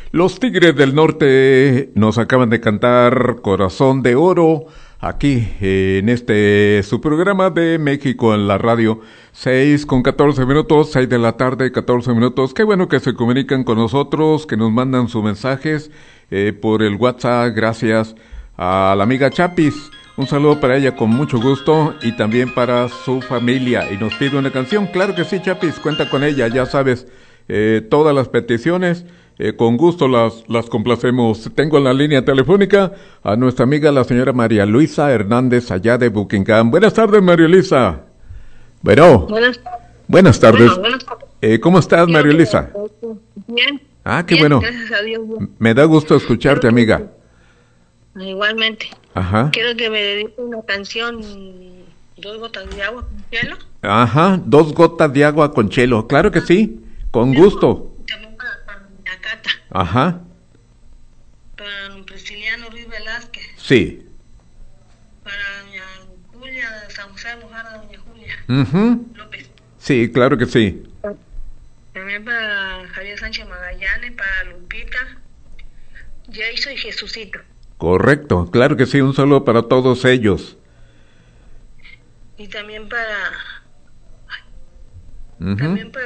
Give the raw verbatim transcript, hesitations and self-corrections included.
Los Tigres del Norte nos acaban de cantar Corazón de Oro aquí en este su programa de México en la radio. Seis con catorce minutos, seis de la tarde, catorce minutos. Qué bueno que se comunican con nosotros, que nos mandan sus mensajes eh, por el WhatsApp. Gracias a la amiga Chapis. Un saludo para ella con mucho gusto y también para su familia. Y nos pide una canción. Claro que sí, Chapis, cuenta con ella, ya sabes. Eh, todas las peticiones, eh, con gusto las, las complacemos. Tengo en la línea telefónica a nuestra amiga la señora María Luisa Hernández allá de Buckingham. Buenas tardes, María Luisa. Bueno, buenas, buenas tardes. Bueno, buenas tardes. Eh, ¿Cómo estás, María Luisa? Bien. Ah, qué bien, bueno. Gracias a Dios. Bien. Me da gusto escucharte, Quiero amiga. Que, igualmente. Ajá. Quiero que me dedique una canción, Dos gotas de agua con chelo. Ajá, Dos gotas de agua con chelo. Claro que sí. Con gusto. También para, para doña Cata. Ajá. Para don Prisciliano Ruiz Velázquez. Sí. Para doña Julia de San José Mojara, doña Julia Uh-huh. López. Sí, claro que sí. También para Javier Sánchez Magallanes, para Lupita, Jason y Jesucito. Correcto, claro que sí. Un saludo para todos ellos. Y también para... Uh-huh. También para